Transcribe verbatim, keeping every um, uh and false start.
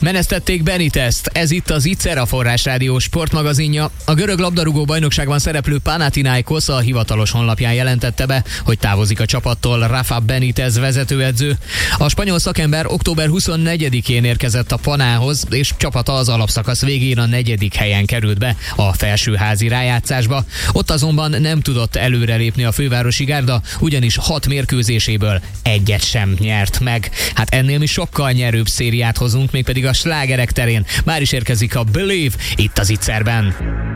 Menesztették Benitezt, ez itt az Itzer, a Forrás Rádió sportmagazinja. A görög labdarúgó bajnokságban szereplő Panathinaikos a hivatalos honlapján jelentette be, hogy távozik a csapattól Rafa Benitez vezetőedző. A spanyol szakember október huszonnegyedikén érkezett a Panához, és csapata az alapszakasz végén a negyedik helyen került be a felsőházi rájátszásba. Ott azonban nem tudott előrelépni a fővárosi gárda, ugyanis hat mérkőzéséből egyet sem nyert meg. Hát ennél mi sokkal nyerőbb szériát hozunk, mégpedig a slágerek terén. Már is érkezik a Believe itt az Itzerben.